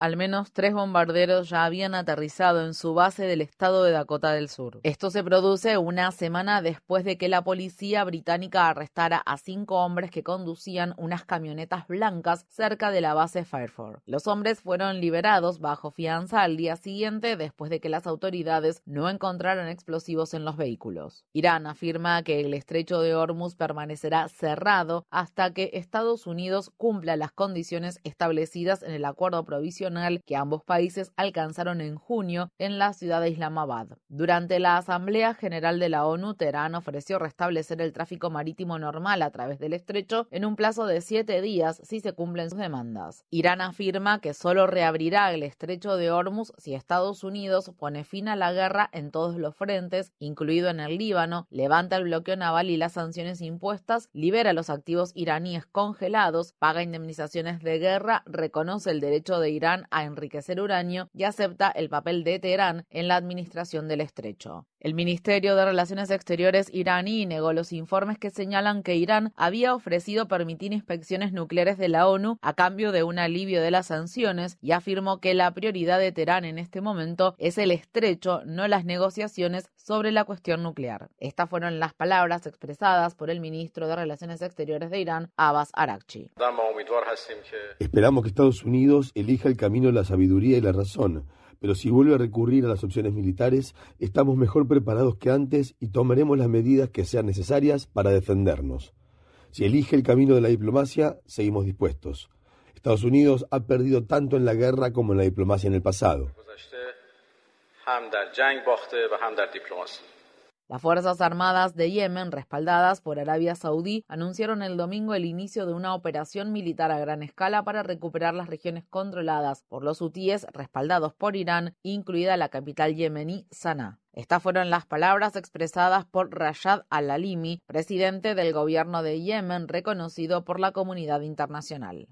al menos 3 bombarderos ya habían aterrizado en su base del estado de Dakota del Sur. Esto se produce una semana después de que la policía británica arrestara a 5 hombres que conducían unas camionetas blancas cerca de la base Fairford. Los hombres fueron liberados bajo fianza al día siguiente después de que las autoridades no encontraron explosivos en los vehículos. Irán afirma que el estrecho de Hormuz permanecerá cerrado hasta que Estados Unidos cumpla las condiciones establecidas en el acuerdo provisional que ambos países alcanzaron en junio en la ciudad de Islamabad. Durante la Asamblea General de la ONU, Teherán ofreció restablecer el tráfico marítimo normal a través del estrecho en un plazo de 7 días si se cumplen sus demandas. Irán afirma que solo reabrirá el estrecho de Hormuz si Estados Unidos pone fin a la guerra en todos los frentes, incluido en el Líbano, levanta el bloqueo naval y las sanciones impuestas, libera los activos iraníes congelados, paga indemnizaciones de guerra, reconoce el derecho de Irán a enriquecer uranio y acepta el papel de Teherán en la administración del estrecho. El Ministerio de Relaciones Exteriores iraní negó los informes que señalan que Irán había ofrecido permitir inspecciones nucleares de la ONU a cambio de un alivio de las sanciones y afirmó que la prioridad de Teherán en este momento es el estrecho, no las negociaciones sobre la cuestión nuclear. Estas fueron las palabras expresadas por el ministro de Relaciones Exteriores de Irán, Abbas Araghchi. Esperamos que Estados Unidos elija el camino de la sabiduría y la razón, pero si vuelve a recurrir a las opciones militares, estamos mejor preparados que antes y tomaremos las medidas que sean necesarias para defendernos. Si elige el camino de la diplomacia, seguimos dispuestos. Estados Unidos ha perdido tanto en la guerra como en la diplomacia en el pasado. Las Fuerzas Armadas de Yemen, respaldadas por Arabia Saudí, anunciaron el domingo el inicio de una operación militar a gran escala para recuperar las regiones controladas por los hutíes, respaldados por Irán, incluida la capital yemení, Saná. Estas fueron las palabras expresadas por Rashad al-Alimi, presidente del gobierno de Yemen, reconocido por la comunidad internacional.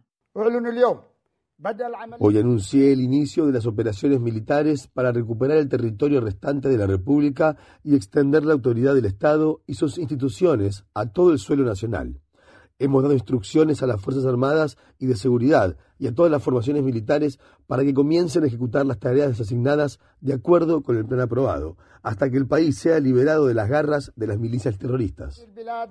Hoy anuncié el inicio de las operaciones militares para recuperar el territorio restante de la República y extender la autoridad del Estado y sus instituciones a todo el suelo nacional. Hemos dado instrucciones a las Fuerzas Armadas y de Seguridad y a todas las formaciones militares para que comiencen a ejecutar las tareas asignadas de acuerdo con el plan aprobado, hasta que el país sea liberado de las garras de las milicias terroristas.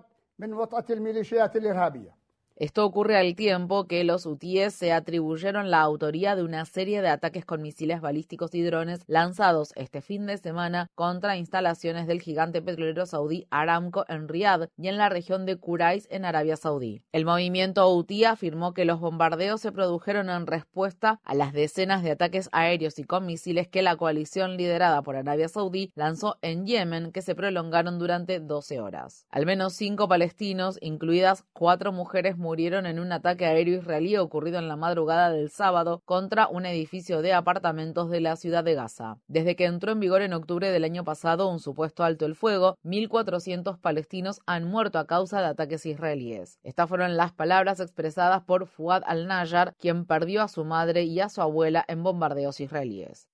Esto ocurre al tiempo que los hutíes se atribuyeron la autoría de una serie de ataques con misiles balísticos y drones lanzados este fin de semana contra instalaciones del gigante petrolero saudí Aramco en Riad y en la región de Kurais en Arabia Saudí. El movimiento hutí afirmó que los bombardeos se produjeron en respuesta a las decenas de ataques aéreos y con misiles que la coalición liderada por Arabia Saudí lanzó en Yemen, que se prolongaron durante 12 horas. Al menos 5 palestinos, incluidas 4 mujeres, murieron en un ataque aéreo israelí ocurrido en la madrugada del sábado contra un edificio de apartamentos de la ciudad de Gaza. Desde que entró en vigor en octubre del año pasado un supuesto alto el fuego, 1.400 palestinos han muerto a causa de ataques israelíes. Estas fueron las palabras expresadas por Fuad al-Najjar, quien perdió a su madre y a su abuela en bombardeos israelíes.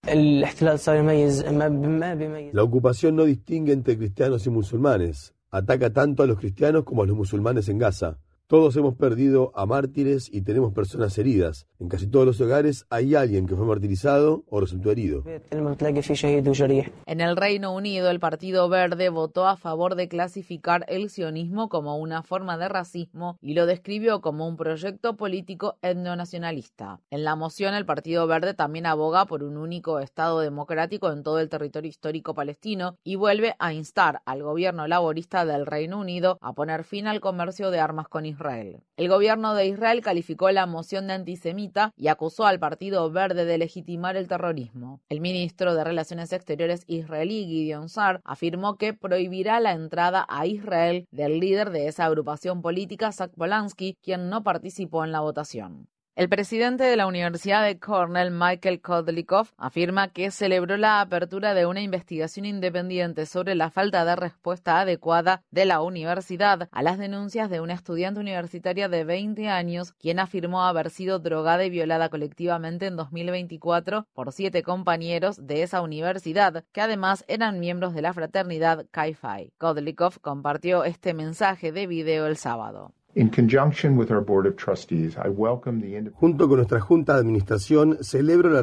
La ocupación no distingue entre cristianos y musulmanes. Ataca tanto a los cristianos como a los musulmanes en Gaza. Todos hemos perdido a mártires y tenemos personas heridas. En casi todos los hogares hay alguien que fue martirizado o resultó herido. En el Reino Unido, el Partido Verde votó a favor de clasificar el sionismo como una forma de racismo y lo describió como un proyecto político etnonacionalista. En la moción, el Partido Verde también aboga por un único Estado democrático en todo el territorio histórico palestino y vuelve a instar al gobierno laborista del Reino Unido a poner fin al comercio de armas con Israel. El gobierno de Israel calificó la moción de antisemita y acusó al Partido Verde de legitimar el terrorismo. El ministro de Relaciones Exteriores israelí, Gideon Sa'ar, afirmó que prohibirá la entrada a Israel del líder de esa agrupación política, Zach Polanski, quien no participó en la votación. El presidente de la Universidad de Cornell, Michael Kodlikoff, afirma que celebró la apertura de una investigación independiente sobre la falta de respuesta adecuada de la universidad a las denuncias de una estudiante universitaria de 20 años, quien afirmó haber sido drogada y violada colectivamente en 2024 por 7 compañeros de esa universidad, que además eran miembros de la fraternidad Chi Phi. Kodlikoff compartió este mensaje de video el sábado. Junto con nuestra Junta de Administración, celebro la